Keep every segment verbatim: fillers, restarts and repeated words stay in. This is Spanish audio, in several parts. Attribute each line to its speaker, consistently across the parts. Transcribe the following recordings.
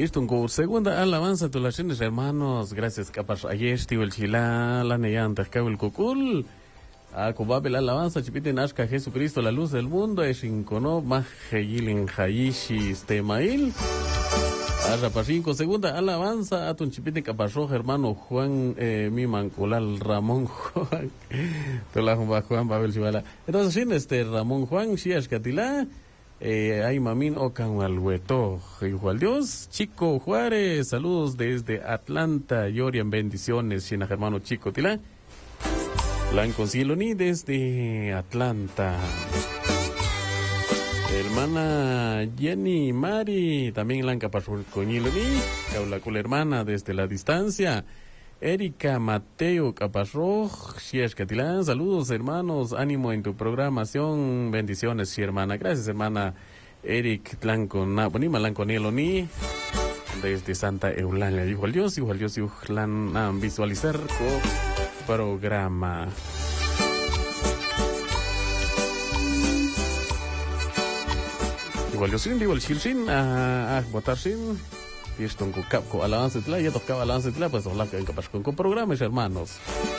Speaker 1: Listo, con segunda alabanza de las hermanos, gracias capas ayer tío el chila la neyanta el cocul a cubab la alabanza chipite nazca Jesucristo la luz del mundo es incono majeyilin hayishi stemail a rapacinco segunda alabanza a tu chipite capasó hermano Juan eh, mi manculal Ramón Juan tola Juan Babel Chivala. Entonces sin este Ramón Juan Shiash Catila Eh, ay mamín ocan alhueto, igual Dios, Chico Juárez, saludos desde Atlanta, llorian bendiciones, China hermano Chico Tila, Blanco Siloni desde Atlanta, hermana Jenny Mari, también Lanca Pasurcoñiloni, Caula con la hermana desde la distancia, Erika Mateo Caparroj, Shies Catilán, saludos hermanos, ánimo en tu programación, bendiciones, sí, hermana, gracias hermana Eric Blanco, Bonima Blanco Nieloni, desde Santa Eulalia, dijo el Dios, dijo el Dios, dijo el visualizar con programa. Igual Dios, digo el Shilshin, ah, votar sin. Y esto con cap con alabanza tla ya tocaba alabanza tla pues hablar con capaz con programas hermanos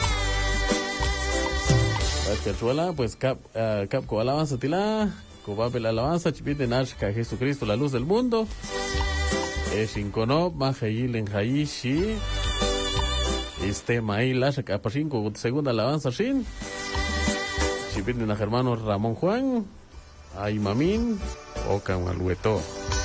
Speaker 1: Persuela pues cap uh, cap con alabanza tla con papel alabanza chipite nazca Jesucristo la luz del mundo es incono majayil en hayishi este mail la capaz cinco segunda alabanza sin chipite na hermano Ramón Juan ay mamín o camalueto.